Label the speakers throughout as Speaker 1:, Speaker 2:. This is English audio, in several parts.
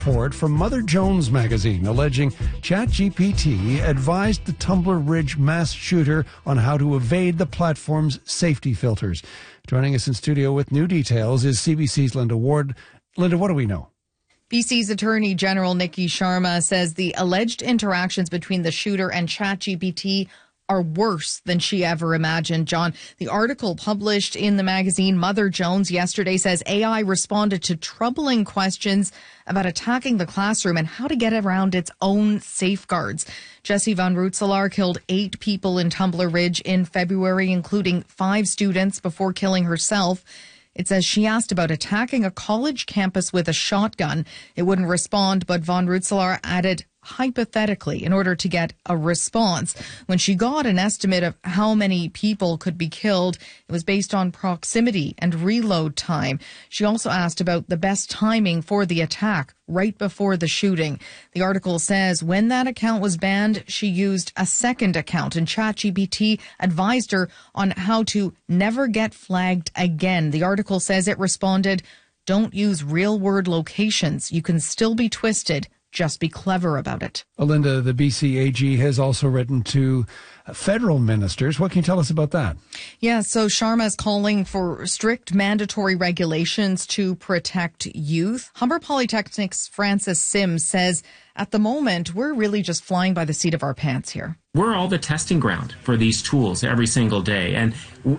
Speaker 1: report from Mother Jones magazine alleging ChatGPT advised the Tumbler Ridge mass shooter on how to evade the platform's safety filters. Joining us in studio with new details is CBC's Linda Ward. Linda, what do we know?
Speaker 2: BC's Attorney General Nikki Sharma says the alleged interactions between the shooter and ChatGPT are worse than she ever imagined. John, the article published in the magazine Mother Jones yesterday says AI responded to troubling questions about attacking the classroom and how to get around its own safeguards. Jessie Van Rootselaar killed 8 people in Tumbler Ridge in February, including 5 students, before killing herself. It says she asked about attacking a college campus with a shotgun. It wouldn't respond, but Van Rootselaar added hypothetically in order to get a response. When she got an estimate of how many people could be killed, it was based on proximity and reload time. She also asked about the best timing for the attack right before the shooting. The article says when that account was banned, she used a second account, and ChatGPT advised her on how to never get flagged again. The article says it responded, "Don't use real word locations. You can still be twisted. Just be clever about it."
Speaker 1: Linda, the BC AG has also written to federal ministers. What can you tell us about that?
Speaker 2: Yeah, so Sharma is calling for strict mandatory regulations to protect youth. Humber Polytechnic's Francis Sims says, at the moment, we're really just flying by the seat of our pants here.
Speaker 3: We're all the testing ground for these tools every single day. And,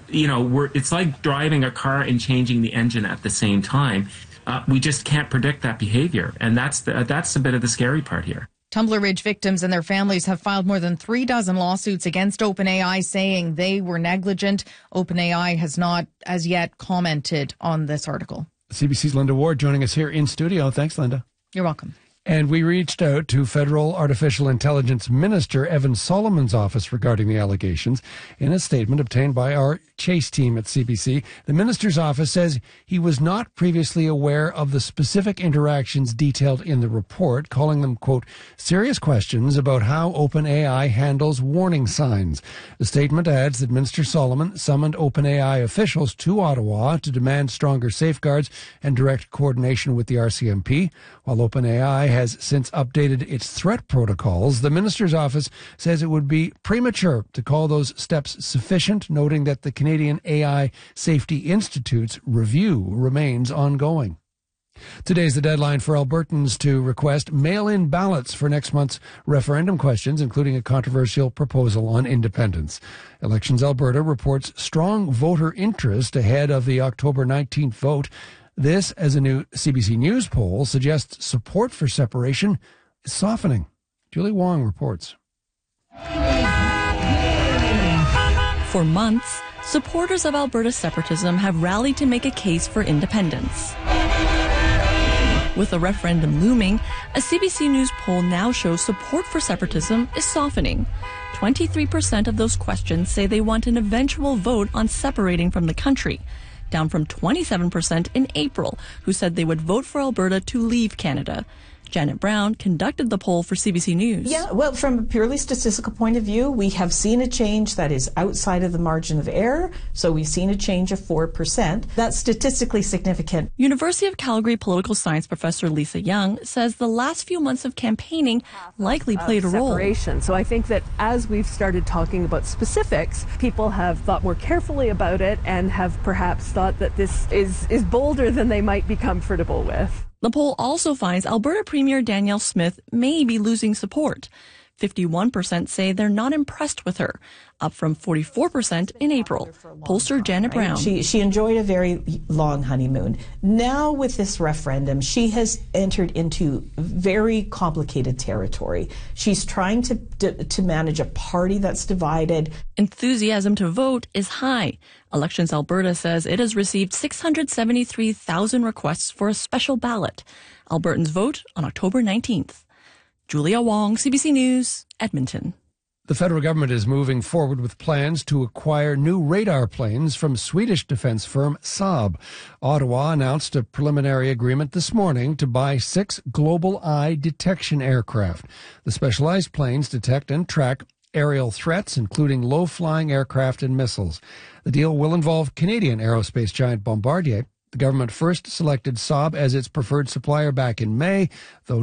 Speaker 3: it's like driving a car and changing the engine at the same time. We just can't predict that behavior. And that's a bit of the scary part here.
Speaker 2: Tumbler Ridge victims and their families have filed more than 36 lawsuits against OpenAI, saying they were negligent. OpenAI has not as yet commented on this article.
Speaker 1: CBC's Linda Ward joining us here in studio. Thanks, Linda.
Speaker 2: You're welcome.
Speaker 1: And we reached out to Federal Artificial Intelligence Minister Evan Solomon's office regarding the allegations. In a statement obtained by our Chase team at CBC, the minister's office says he was not previously aware of the specific interactions detailed in the report, calling them, quote, serious questions about how OpenAI handles warning signs. The statement adds that Minister Solomon summoned OpenAI officials to Ottawa to demand stronger safeguards and direct coordination with the RCMP. While OpenAI has since updated its threat protocols, the minister's office says it would be premature to call those steps sufficient, noting that the Canadian AI Safety Institute's review remains ongoing. Today's the deadline for Albertans to request mail-in ballots for next month's referendum questions, including a controversial proposal on independence. Elections Alberta reports strong voter interest ahead of the October 19th vote. This, as a new CBC News poll, suggests support for separation is softening. Julie Wong reports.
Speaker 4: For months, supporters of Alberta separatism have rallied to make a case for independence. With a referendum looming, a CBC News poll now shows support for separatism is softening. 23% of those questions say they want an eventual vote on separating from the country, down from 27% in April, who said they would vote for Alberta to leave Canada. Janet Brown conducted the poll for CBC News.
Speaker 5: Yeah, well, from a purely statistical point of view, we have seen a change that is outside of the margin of error. So we've seen a change of 4%. That's statistically significant.
Speaker 4: University of Calgary political science professor Lisa Young says the last few months of campaigning likely played a role.
Speaker 6: So I think that as we've started talking about specifics, people have thought more carefully about it and have perhaps thought that this is bolder than they might be comfortable with.
Speaker 4: The poll also finds Alberta Premier Danielle Smith may be losing support. 51% say they're not impressed with her, up from 44% in April. Pollster Janet Brown.
Speaker 5: She enjoyed a very long honeymoon. Now with this referendum, she has entered into very complicated territory. She's trying to manage a party that's divided.
Speaker 4: Enthusiasm to vote is high. Elections Alberta says it has received 673,000 requests for a special ballot. Albertans vote on October 19th. Julia Wong, CBC News, Edmonton.
Speaker 1: The federal government is moving forward with plans to acquire new radar planes from Swedish defense firm Saab. Ottawa announced a preliminary agreement this morning to buy 6 Global Eye detection aircraft. The specialized planes detect and track aerial threats, including low-flying aircraft and missiles. The deal will involve Canadian aerospace giant Bombardier. The government first selected Saab as its preferred supplier back in May, though